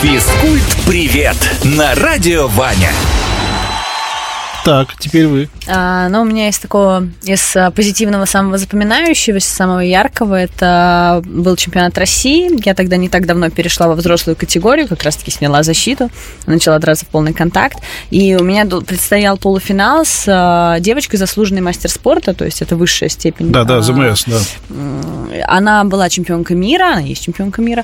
Физкульт-привет на радио Ваня. Так, теперь вы. У меня есть такого, из позитивного, самого запоминающегося, самого яркого, это был чемпионат России. Я тогда не так давно перешла во взрослую категорию, как раз-таки сняла защиту, начала драться в полный контакт. И у меня предстоял полуфинал с девочкой, заслуженный мастер спорта, то есть это высшая степень. Да, ЗМС, да. Она была чемпионка мира, она есть чемпионка мира,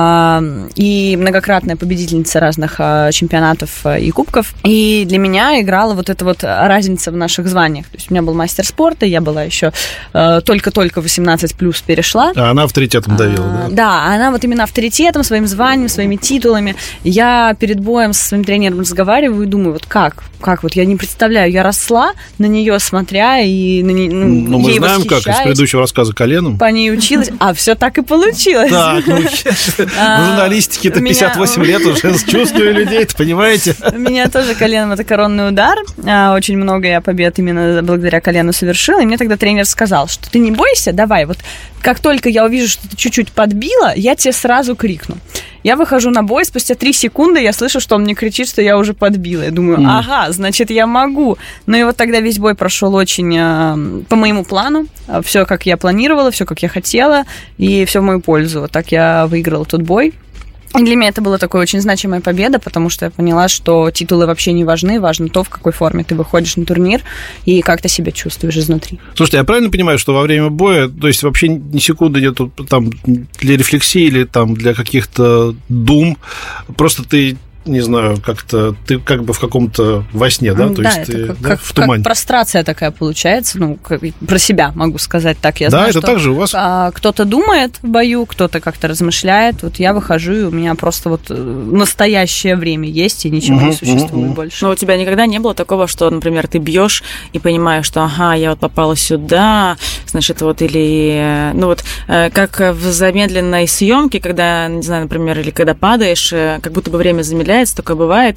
и многократная победительница разных чемпионатов и кубков. И для меня играла вот эта вот разница в наших званиях. То есть у меня был мастер спорта, я была еще только-только 18+ перешла. А она авторитетом давила, да? Да, она вот именно авторитетом, своим званием, своими титулами. Я перед боем со своим тренером разговариваю и думаю, вот как вот я не представляю, я росла на нее смотря и на нее, мы знаем, как из предыдущего рассказа коленом. По ней училась, а все так и получилось. Так, в журналистике-то 58 лет уже чувствую людей, понимаете? У меня тоже коленом это коронный удар. Очень много я побед именно благодаря колену совершила. И мне тогда тренер сказал, что ты не бойся, давай, вот как только я увижу, что ты чуть-чуть подбила, я тебе сразу крикну. Я выхожу на бой, спустя 3 секунды я слышу, что он мне кричит, что я уже подбила. Я думаю, ага, значит, я могу. Ну и вот тогда весь бой прошел очень по моему плану. Все, как я планировала, все, как я хотела, и все в мою пользу. Вот так я выиграла тот бой. И для меня это была такая очень значимая победа, потому что я поняла, что титулы вообще не важны, важно то, в какой форме ты выходишь на турнир и как ты себя чувствуешь изнутри. Слушайте, я правильно понимаю, что во время боя, то есть вообще ни секунды нет там для рефлексии или там для каких-то дум, просто ты, не знаю, как-то ты как бы в каком-то во сне, да? То да, есть это ты, в тумане. Как прострация такая получается, про себя могу сказать так. Я знаю, это что так же у вас? Кто-то думает в бою, кто-то как-то размышляет. Вот я выхожу, и у меня просто вот настоящее время есть, и ничего не существует больше. Но у тебя никогда не было такого, что, например, ты бьешь и понимаешь, что, ага, я вот попала сюда, значит, вот, или, как в замедленной съемке, когда, не знаю, например, или когда падаешь, как будто бы время замедляется, такое бывает,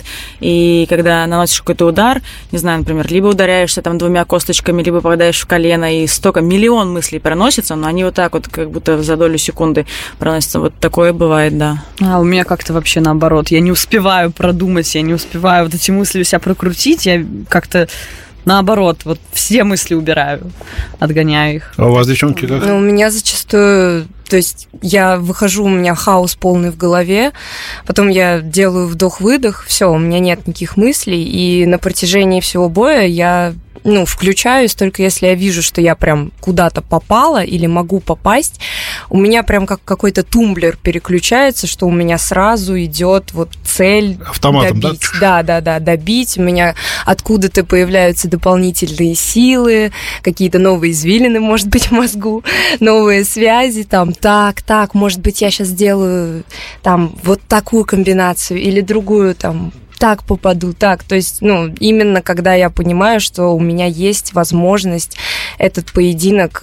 и когда наносишь какой-то удар, не знаю, например, либо ударяешься там 2 косточками, либо попадаешь в колено, и миллион мыслей проносится, но они вот так вот, как будто за долю секунды проносятся. Вот такое бывает, да. У меня как-то вообще наоборот. Я не успеваю продумать, я не успеваю вот эти мысли у себя прокрутить, я как-то наоборот, вот все мысли убираю, отгоняю их. А у вас, девчонки, как? У меня зачастую, то есть я выхожу, у меня хаос полный в голове, потом я делаю вдох-выдох, все, у меня нет никаких мыслей, и на протяжении всего боя я включаюсь только если я вижу, что я прям куда-то попала или могу попасть. У меня прям как какой-то тумблер переключается, что у меня сразу идет вот цель автоматом, добить. Да, добить. У меня откуда-то появляются дополнительные силы, какие-то новые извилины, может быть, в мозгу, новые связи, там, так, может быть, я сейчас сделаю там вот такую комбинацию или другую, там, так попаду, так. То есть, именно когда я понимаю, что у меня есть возможность этот поединок,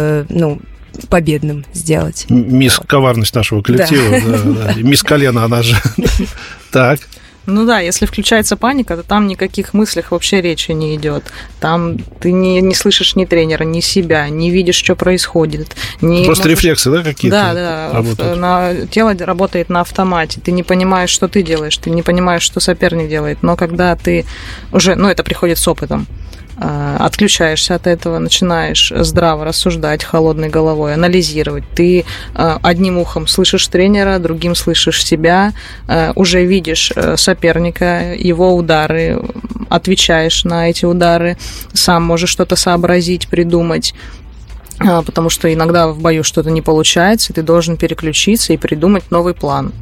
победным сделать. Мисс коварность нашего коллектива, да. Мисс колено, она же. Так. Если включается паника, то там никаких мыслях вообще речи не идет. Там ты не слышишь ни тренера, ни себя, не видишь, что происходит. Просто рефлексы, да, какие-то? Да. Тело работает на автомате. Ты не понимаешь, что ты делаешь, ты не понимаешь, что соперник делает. Но когда ты уже, это приходит с опытом, отключаешься от этого, начинаешь здраво рассуждать, холодной головой, анализировать. Ты одним ухом слышишь тренера, другим слышишь себя, уже видишь соперника, его удары, отвечаешь на эти удары, сам можешь что-то сообразить, придумать. Потому что иногда в бою что-то не получается, и ты должен переключиться и придумать новый план.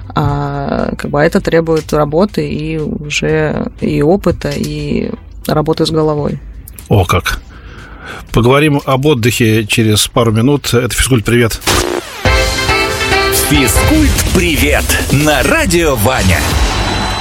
Это требует работы и уже и опыта, и работы с головой. О, как! Поговорим об отдыхе через пару минут. Это «Физкульт-привет». «Физкульт-привет» на радио Ваня.